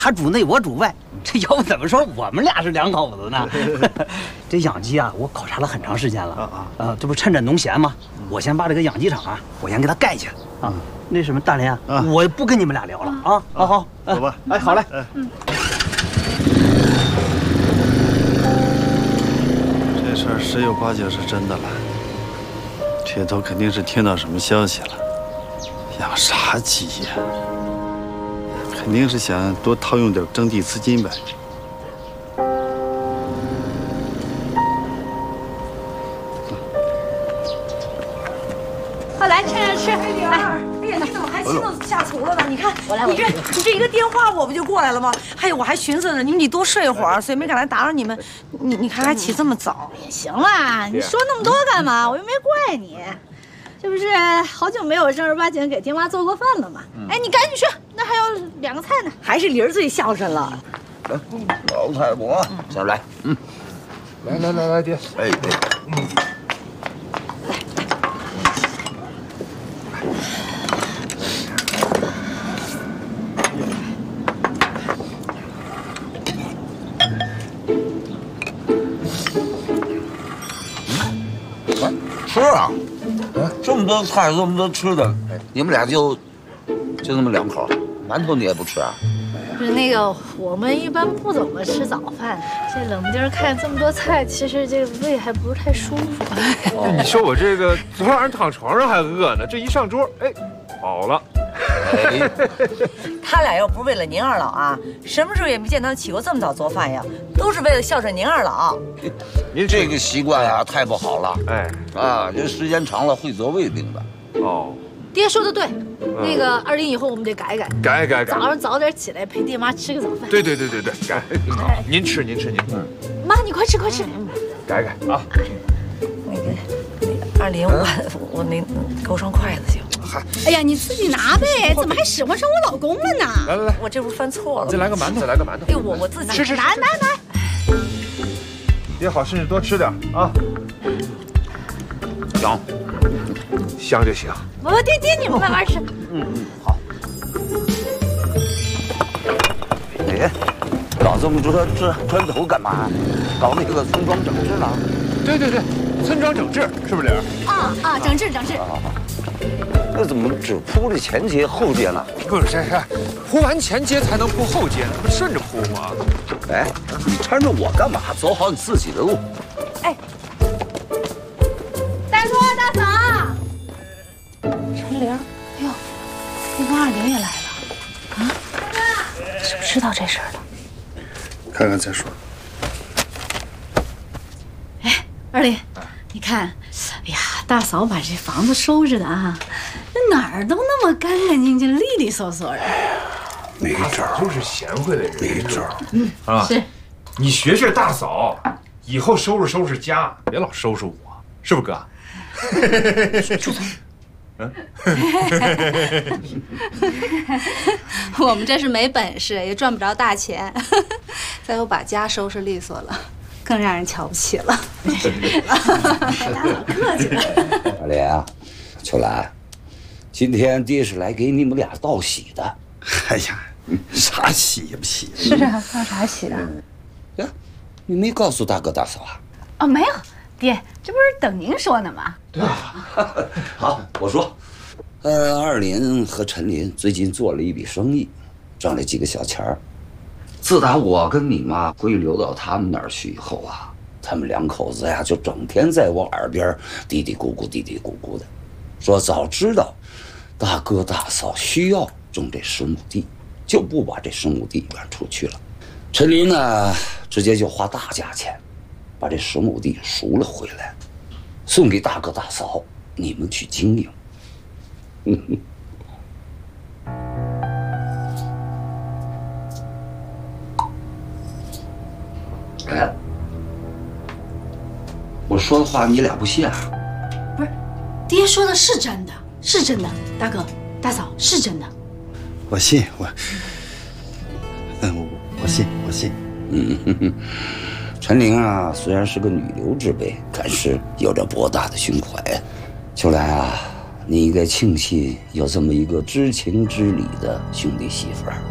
他主内，我主外，这要不怎么说我们俩是两口子呢？这养鸡啊，我考察了很长时间了这不趁着农闲吗？我先把这个养鸡场啊，我先给他盖起来啊。那什么，大连啊，我不跟你们俩聊了啊。好， 走吧。 哎，好嘞。 这事儿十有八九是真的了。铁头肯定是听到什么消息了。养啥鸡呀？肯定是想多套用点征地资金呗。 快来，趁热吃。来， 哎呀，你怎么还激动下厨了呢？你看，你这一个电话我不就过来了吗？还有我还寻思着你们得多睡一会儿，所以没敢来打扰你们。你看还起这么早？ 也行啦，你说那么多干嘛？我又没怪你。这不是好久没有正儿八经给爹妈做过饭了吗？哎，你赶紧去，那还有2个菜呢。 还是玲儿最孝顺了。 老太婆，下来， 来，爹。 哎，吃啊！这么多菜，这么多吃的，你们俩就那么2口，馒头你也不吃啊？ 不是那个，我们一般不怎么吃早饭。这冷不丁看这么多菜，其实这胃还不是太舒服。 你说我这个昨晚上躺床上还饿呢，这一上桌，哎，好了。 他俩要不是为了您二老啊，什么时候也没见他起过这么早做饭呀，都是为了孝顺您二老。 您这个习惯啊，太不好了。 哎， 这时间长了会得胃病的。 哦， 爹说的对，那个20以后我们得改。 改。 早上早点起来陪爹妈吃个早饭。 对，改。您吃。 妈，你快吃。 改啊。 那个二林，我那给我双筷子行吗？ 哎呀，你自己拿呗，怎么还使唤上我老公了呢？ 来， 我这不是犯错了吗？ 再来个馒头。 哎呦，我自己吃。 来。 爹好身体多吃点啊。香就行。 爹，你们慢慢吃。 好。哎，搞这么多这砖头干嘛？搞那个村庄整治了？ 对，村庄整治是不是玲儿？ 整治。 那怎么只铺了前街后街呢？ 不是，铺完前街才能铺后街呢，不顺着铺吗？ 哎，你搀着我干嘛？走好你自己的路。 哎，大叔大嫂，陈玲，哎呦，那个二玲也来了啊？是不是知道这事儿了？ 看看再说。 哎，二玲，你看，哎呀，大嫂把这房子收拾的啊，那哪儿都那么干干净净、利利索索的。 没招， 就是贤惠的人， 没招。 啊， 是。 你学大嫂，以后收拾家，别老收拾我，是不是哥？ 住嘴！我们这是没本事，也赚不着大钱，再有把家收拾利索了，更让人瞧不起了。大嫂客气了。 二莲啊，秋兰，今天爹是来给你们俩道喜的。 哎呀，啥喜不喜？ 是啊，道啥喜啊？ 呀，你没告诉大哥大嫂啊？ 哦，没有，爹，这不是等您说呢吗？ 对啊。 好，我说，二林和陈林最近做了一笔生意，赚了几个小钱儿。自打我跟你妈归流到他们那儿去以后啊，他们2口子呀就整天在我耳边嘀嘀咕咕的，说早知道大哥大嫂需要种这10亩地，就不把这10亩地赶出去了。陈林呢，直接就花大价钱把这10亩地赎了回来，送给大哥大嫂，你们去经营。哎，我说的话你俩不信啊？ 不是，爹说的是真的，是真的，大哥大嫂是真的。 我信，我信。 陈玲啊，虽然是个女流之辈，但是有着博大的胸怀。秋兰啊，你应该庆幸有这么一个知情知理的兄弟媳妇儿。